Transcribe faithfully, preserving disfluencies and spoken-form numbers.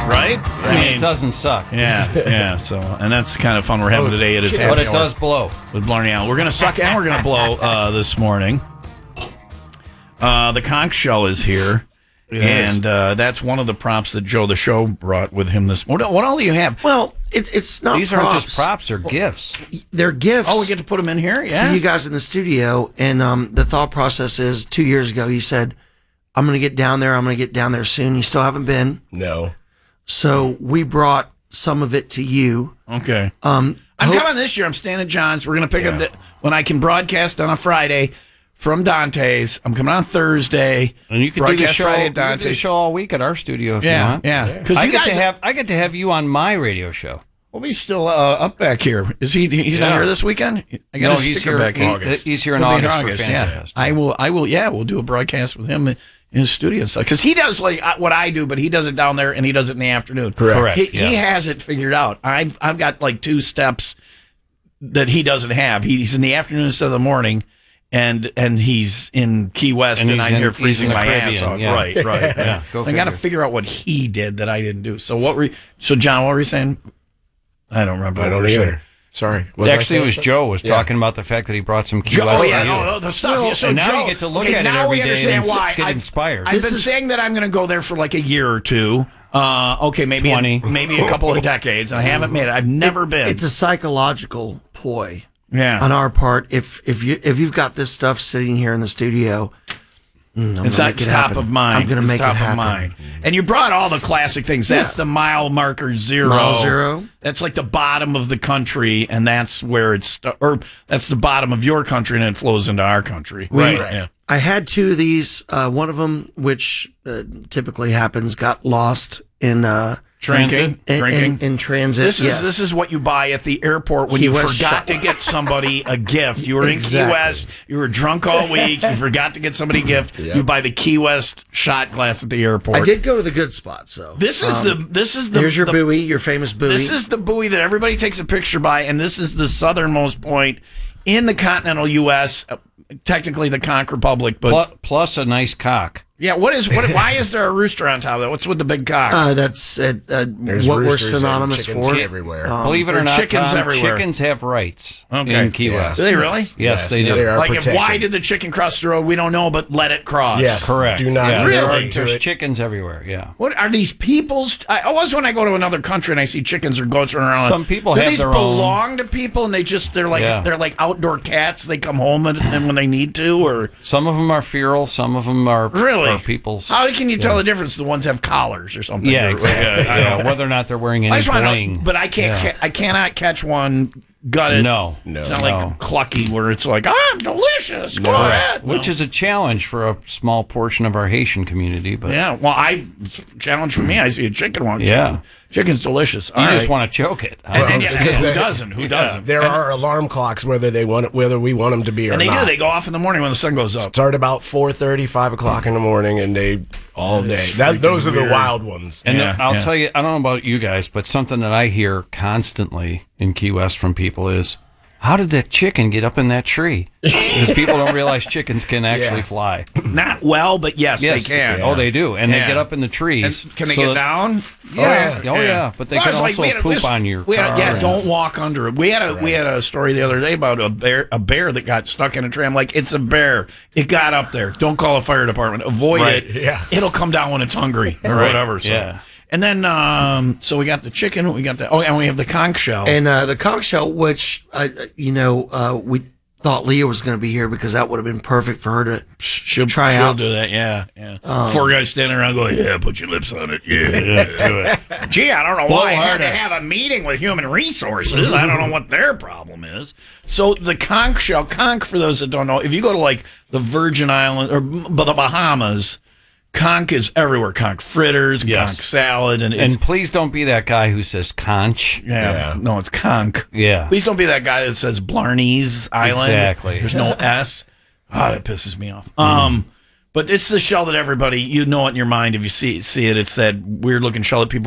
right? I mean, it doesn't suck. Yeah, yeah. So, and that's the kind of fun we're having today. It is, but it does blow with Blarney Allen. We're gonna suck and we're gonna blow uh, this morning. Uh, the conch shell is here. It and uh, that's one of the props that Joe the Show brought with him this morning. What all do you have? Well, it's it's not These props. aren't just props, they're gifts. They're gifts. Oh, we get to put them in here? Yeah. For you guys in the studio. And um, the thought process is two years ago, he said, I'm going to get down there. I'm going to get down there soon. You still haven't been. No. So we brought some of it to you. Okay. Um, I'm hope- coming this year. I'm staying at John's. We're going to pick Yeah. up the, when I can broadcast on a Friday from Dante's. I'm coming on Thursday. And you can do the broadcast show, Friday you at can do the Dante's. show all week at our studio if Yeah, you want. yeah. Because I you get guys to have I get to have you on my radio show. Well, he's still uh, up back here. Is he? He's not Yeah. here this weekend. I got No, a he's sticker here. back he- here. he's here in We'll be August, for Fantasy yeah. Fest. I will. I will. Yeah, we'll do a broadcast with him in his studio stuff because he does like uh, what I do, but he does it down there and he does it in the afternoon. Correct. He, yeah. he has it figured out. I've I've got like two steps that he doesn't have. He's in the afternoon instead of the morning. And and he's in Key West, And and, he's I'm in- here he's freezing in the my ass Caribbean, off. yeah. Right, right. Yeah, go I got to figure. figure out what he did that I didn't do. So what were you, so John? What were you saying? I don't remember. I what don't we were either. saying. Sorry. Was I Actually, it saying was something? Joe was Yeah. talking about the fact that he brought some Key Joe, West oh, yeah, to you. no, no, the stuff. Yeah, so and now Joe, you get to look okay, at it now every we day understand and why. get I- inspired. I've This been is- saying that I'm going to go there for like a year or two. Uh, okay, maybe twenty. A, maybe a couple of decades. I haven't made it. I've never been. It's a psychological ploy yeah. on our part. If if you if you've got this stuff sitting here in the studio, mm, I'm It's gonna not make it top happen. of mind. I'm going to It's make top it happen. Of mind. And you brought all the classic things. That's Yeah. the mile marker zero. Mile zero. That's like the bottom of the country, and that's where it's, st- or that's the bottom of your country, and it flows into our country. We- right. Yeah. I had two of these. Uh, one of them, which uh, typically happens, got lost in uh, Drinking. in, Drinking. in, in transit. This is yes. this is what you buy at the airport when Key you West forgot shot. to get somebody a gift. You were in Exactly. Key West. You were drunk all week. You forgot to get somebody a gift. Yep. You buy the Key West shot glass at the airport. I did go to the good spot. So This is um, the this is the Here's your the, buoy, your famous buoy. This is the buoy that everybody takes a picture by, and this is the southernmost point in the continental U S Uh, technically, the Conch Republic, but Plus, plus a nice cock. yeah. What is what? Why is there a rooster on top of that? What's with the big cock? uh, that's uh, uh, There's what we're roosters and synonymous chickens for. everywhere. Um, Believe it there or are not, chickens Tom, everywhere. chickens have rights Okay. in Key Yeah. West. Do they really? Yes, Yes, they do. they are. Like, if, protected. why did the chicken cross the road? We don't know, but let it cross. Yes. Correct. Do not yeah. run Really? into There's it. chickens everywhere. Yeah. What are these people's? I always when I go to another country and I see chickens or goats running around. Some people do have these their own- belong to people and they just they're like Yeah. they're like outdoor cats. They come home and, and when they need to, or Some of them are feral. Some of them are, really are people's. How can you tell the difference? The ones have collars or something. Yeah, Or- exactly. I Yeah, don't- whether or not they're wearing any I just want to bling. know, but I can't. Yeah. Ca- I cannot catch one gutted. No. No. It's not No. like Clucky where it's like, ah, delicious. Go ahead. Which is a challenge for a small portion of our Haitian community, but Yeah, well, I challenge for me. I see a chicken one. Yeah. Chicken. Chicken's delicious. you All just right. want to choke it. And then, yeah, Because who they- doesn't? Who doesn't? There are alarm clocks whether they want it, whether we want them to be or And they not. do. They go off in the morning when the sun goes up. Start about four thirty, five o'clock in the morning, and they all day. That, those are the weird. wild ones. And Yeah, I'll yeah. tell you, I don't know about you guys, but something that I hear constantly in Key West from people is, how did that chicken get up in that tree? Because people don't realize chickens can actually Yeah. fly. Not well, but yes, Yes, they can. Oh, they do, and Yeah. they get up in the And trees. can they so get that- down? Yeah. yeah. Oh, yeah. Yeah. But they So I can was like, also we had- poop this- on your we had- car. yeah, and- don't walk under it. We had a we had a story the other day about a bear a bear that got stuck in a tree. I'm like, it's a bear. It got up there. Don't call a fire department. Avoid Right, it. yeah. It'll come down when it's hungry or Right, whatever. So. yeah. And then um, so we got the chicken. We got the oh, and we have the conch shell. and uh, the conch shell, which I, you know, uh, we thought Leah was going to be here because that would have been perfect for her to She'll try she'll out. do that, yeah, yeah. Four guys standing around going, "Yeah, put your lips on it, yeah, do it." Gee, I don't know why I had to have a meeting with human resources. I don't know what their problem is. So the conch shell, conch for those that don't know, if you go to like the Virgin Islands or b- the Bahamas, conch is everywhere. Conch fritters, Yes. conch salad, and it's And please don't be that guy who says conch. yeah, Yeah. no, it's conch. Yeah. Please don't be that guy that says Blarney's Island. Exactly. There's no S. Ah, that pisses me off. Um, but it's the shell that everybody, you know it in your mind if you see see it. It's that weird looking shell that people